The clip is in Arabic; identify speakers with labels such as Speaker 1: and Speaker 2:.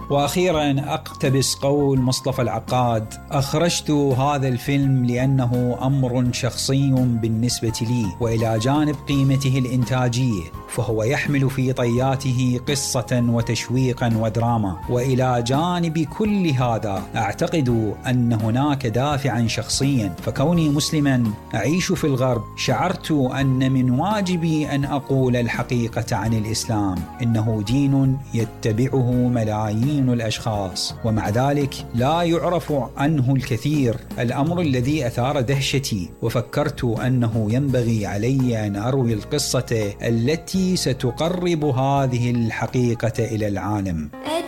Speaker 1: وأخيرا أقتبس قول مصطفى العقاد: أخرجت هذا الفيلم لأنه أمر شخصي بالنسبة لي، وإلى جانب قيمته الإنتاجية فهو يحمل في طياته قصة وتشويقا ودراما، وإلى جانب كل هذا أعتقد أن هناك دافعا شخصيا، فكوني مسلما أعيش في الغرب شعرت أن من واجبي أن أقول الحقيقة عن الإسلام، إنه دين يتبعه ملايين الأشخاص ومع ذلك لا يعرف عنه الكثير، الأمر الذي أثار دهشتي، وفكرت أنه ينبغي علي أن أروي القصة التي ستقرب هذه الحقيقة إلى العالم.